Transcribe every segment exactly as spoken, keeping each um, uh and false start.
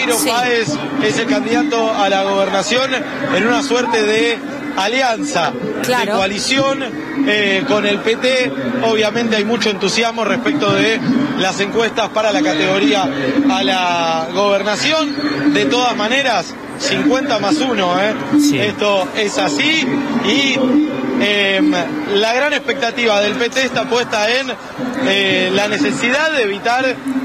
Janeiro. Sí. Páez es el candidato a la gobernación en una suerte de alianza, claro, de coalición eh, con el P T. Obviamente hay mucho entusiasmo respecto de las encuestas para la categoría a la gobernación. De todas maneras, cincuenta más uno, ¿eh? Sí. Esto es así y eh, la gran expectativa del P T está puesta en eh, la necesidad de evitar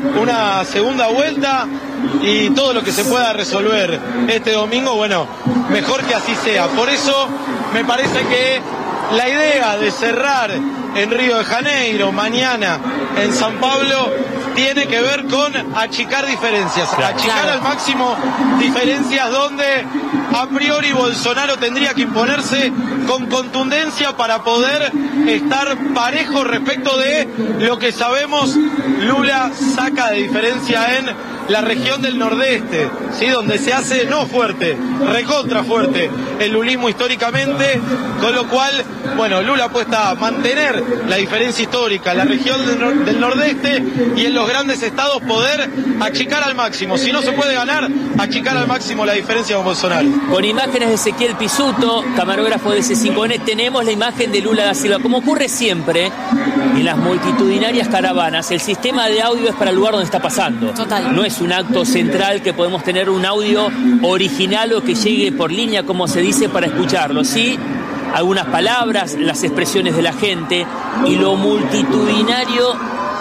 una segunda vuelta y todo lo que se pueda resolver este domingo, bueno, mejor que así sea. Por eso me parece que la idea de cerrar en Río de Janeiro, mañana en San Pablo, tiene que ver con achicar diferencias, claro, achicar claro. al máximo diferencias donde a priori Bolsonaro tendría que imponerse con contundencia para poder estar parejo respecto de lo que sabemos Lula saca de diferencia en la región del nordeste, ¿sí? Donde se hace no fuerte, recontra fuerte el lulismo históricamente, con lo cual, bueno, Lula apuesta a mantener la diferencia histórica en la región del, nor del nordeste y en los grandes estados poder achicar al máximo. Si no se puede ganar, achicar al máximo la diferencia con Bolsonaro. Con imágenes de Ezequiel Pisuto, camarógrafo de C cinco N, tenemos la imagen de Lula da Silva. Como ocurre siempre en las multitudinarias caravanas, el sistema de audio es para el lugar donde está pasando. Total. No es un acto central que podemos tener un audio original o que llegue por línea, como se dice, para escucarlo. Sí, algunas palabras, las expresiones de la gente y lo multitudinario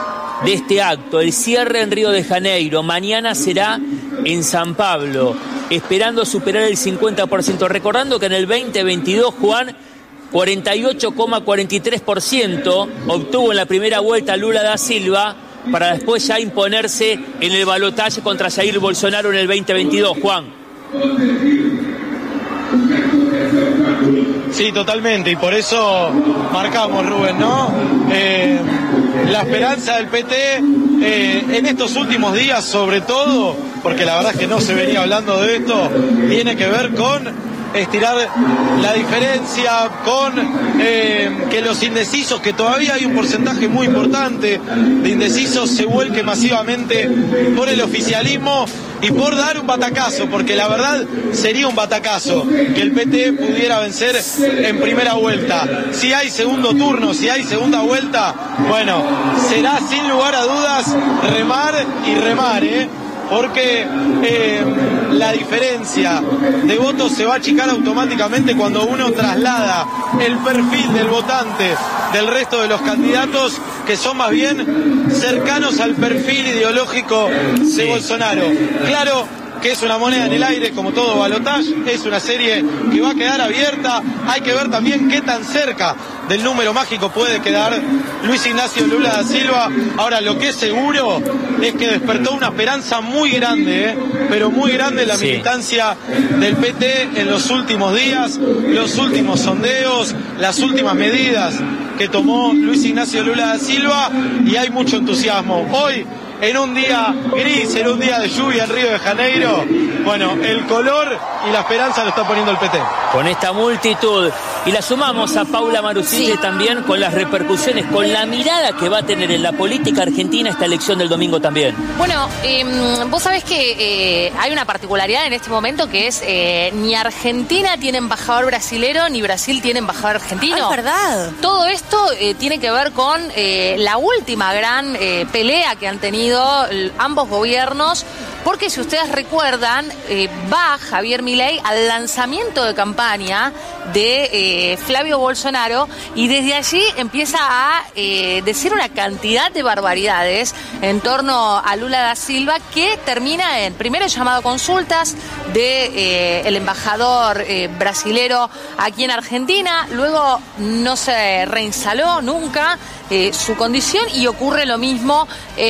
de este acto. El cierre en Río de Janeiro, mañana será en San Pablo, esperando superar el cincuenta por ciento. Recordando que en el veinte veintidós, Juan, cuarenta y ocho coma cuarenta y tres por ciento obtuvo en la primera vuelta Lula da Silva, para después ya imponerse en el balotaje contra Jair Bolsonaro en el veinte veintidós, Juan. Sí, totalmente, y por eso marcamos, Rubén, ¿no? Eh, la esperanza del P T eh, en estos últimos días, sobre todo, porque la verdad es que no se venía hablando de esto, tiene que ver con estirar la diferencia, con eh, que los indecisos, que todavía hay un porcentaje muy importante de indecisos, se vuelque masivamente por el oficialismo y por dar un batacazo, porque la verdad sería un batacazo que el P T pudiera vencer en primera vuelta. Si hay segundo turno, si hay segunda vuelta, bueno, será sin lugar a dudas remar y remar, ¿eh? Porque eh, la diferencia de votos se va a achicar automáticamente cuando uno traslada el perfil del votante del resto de los candidatos, que son más bien cercanos al perfil ideológico de Sí. Bolsonaro. Claro que es una moneda en el aire, como todo balotaje, es una serie que va a quedar abierta. Hay que ver también qué tan cerca del número mágico puede quedar Luis Ignacio Lula da Silva. Ahora, lo que es seguro es que despertó una esperanza muy grande, ¿eh? pero muy grande en la Sí. militancia del P T en los últimos días, los últimos sondeos, las últimas medidas que tomó Luis Ignacio Lula da Silva, y hay mucho entusiasmo. Hoy, en un día gris, en un día de lluvia en Río de Janeiro, bueno, el color y la esperanza lo está poniendo el P T. Con esta multitud, y la sumamos a Paula Marusille Sí. también con las repercusiones, con la mirada que va a tener en la política argentina esta elección del domingo también. Bueno, eh, vos sabés que eh, hay una particularidad en este momento que es eh, ni Argentina tiene embajador brasilero, ni Brasil tiene embajador argentino. Ah, es verdad. Todo esto eh, tiene que ver con eh, la última gran eh, pelea que han tenido l- ambos gobiernos, porque si ustedes recuerdan, eh, va Javier Milei al lanzamiento de campaña de eh, Flavio Bolsonaro, y desde allí empieza a eh, decir una cantidad de barbaridades en torno a Lula da Silva, que termina en, primero, llamado a consultas de eh, el embajador eh, brasilero aquí en Argentina, luego no se reinstaló nunca eh, su condición, y ocurre lo mismo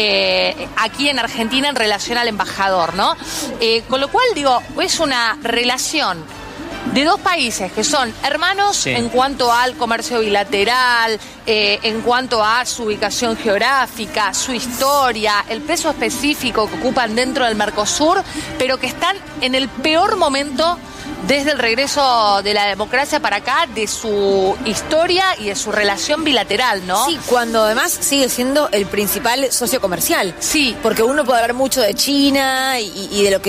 eh, aquí en Argentina en relación al embajador, ¿no? Eh, con lo cual, digo, es una relación de dos países que son hermanos Sí. en cuanto al comercio bilateral, eh, en cuanto a su ubicación geográfica, su historia, el peso específico que ocupan dentro del Mercosur, pero que están en el peor momento desde el regreso de la democracia para acá, de su historia y de su relación bilateral, ¿no? Sí, cuando además sigue siendo el principal socio comercial. Sí. Porque uno puede hablar mucho de China y, y de lo que